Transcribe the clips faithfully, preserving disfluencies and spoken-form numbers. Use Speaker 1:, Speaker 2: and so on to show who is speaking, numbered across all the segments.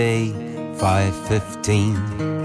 Speaker 1: five fifteen.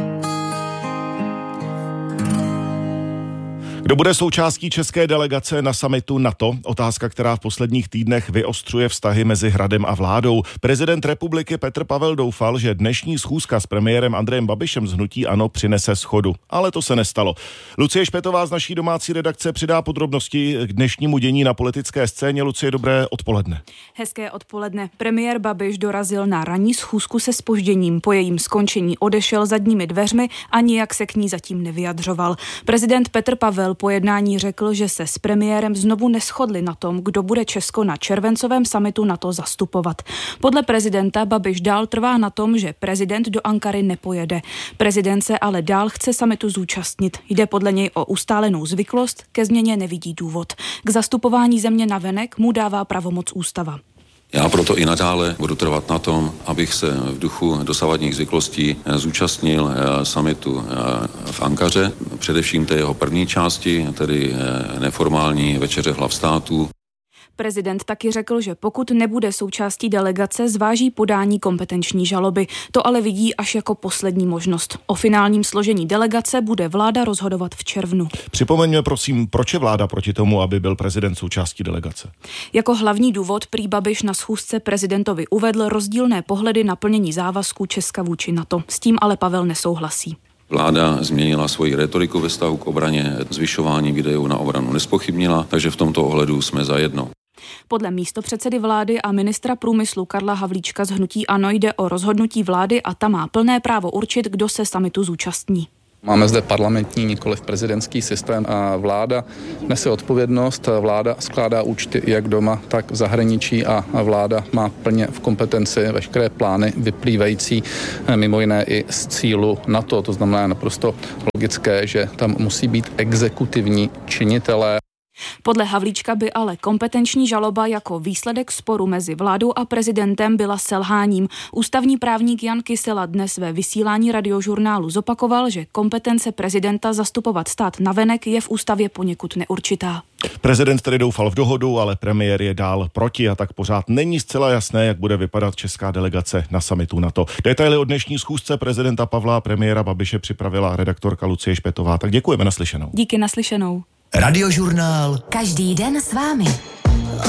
Speaker 2: Kdo bude součástí české delegace na summitu NATO? Otázka, která v posledních týdnech vyostřuje vztahy mezi Hradem a vládou. Prezident republiky Petr Pavel doufal, že dnešní schůzka s premiérem Andrejem Babišem z hnutí ANO přinese shodu. Ale to se nestalo. Lucie Špetová z naší domácí redakce přidá podrobnosti k dnešnímu dění na politické scéně. Lucie, dobré odpoledne.
Speaker 3: Hezké odpoledne. Premiér Babiš dorazil na ranní schůzku se zpožděním. Po jejím skončení odešel zadními dveřmi a nijak se k ní zatím nevyjadřoval. Prezident Petr Pavel po jednání řekl, že se s premiérem znovu neshodli na tom, kdo bude Česko na červencovém summitu NATO zastupovat. Podle prezidenta Babiš dál trvá na tom, že prezident do Ankary nepojede. Prezident se ale dál chce summitu zúčastnit. Jde podle něj o ustálenou zvyklost, ke změně nevidí důvod. K zastupování země navenek mu dává pravomoc ústava.
Speaker 4: Já proto i nadále budu trvat na tom, abych se v duchu dosavadních zvyklostí zúčastnil summitu v Ankaře, především té jeho první části, tedy neformální večeře hlav států.
Speaker 3: Prezident taky řekl, že pokud nebude součástí delegace, zváží podání kompetenční žaloby. To ale vidí až jako poslední možnost. O finálním složení delegace bude vláda rozhodovat v červnu.
Speaker 2: Připomeňme prosím, proč je vláda proti tomu, aby byl prezident součástí delegace?
Speaker 3: Jako hlavní důvod prý Babiš na schůzce prezidentovi uvedl rozdílné pohledy na plnění závazků Česka vůči NATO. S tím ale Pavel nesouhlasí.
Speaker 4: Vláda změnila svoji retoriku ve vztahu k obraně, zvyšování výdajů na obranu nezpochybnila, takže v tomto ohledu jsme zajedno.
Speaker 3: Podle místopředsedy vlády a ministra průmyslu Karla Havlíčka z hnutí ANO jde o rozhodnutí vlády a ta má plné právo určit, kdo se summitu zúčastní.
Speaker 5: Máme zde parlamentní, nikoliv prezidentský systém a vláda nese odpovědnost, vláda skládá účty jak doma, tak v zahraničí a vláda má plně v kompetenci veškeré plány vyplývající mimo jiné i z cílu NATO. To znamená naprosto logické, že tam musí být exekutivní činitelé.
Speaker 3: Podle Havlíčka by ale kompetenční žaloba jako výsledek sporu mezi vládou a prezidentem byla selháním. Ústavní právník Jan Kysela dnes ve vysílání Radiožurnálu zopakoval, že kompetence prezidenta zastupovat stát navenek je v ústavě poněkud neurčitá.
Speaker 2: Prezident tedy doufal v dohodu, ale premiér je dál proti a tak pořád není zcela jasné, jak bude vypadat česká delegace na summitu NATO. Detaily o dnešní schůzce prezidenta Pavla a premiéra Babiše připravila redaktorka Lucie Špetová. Tak děkujeme, naslyšenou.
Speaker 3: Díky, naslyšenou.
Speaker 1: Radiožurnál.
Speaker 6: Každý den s vámi.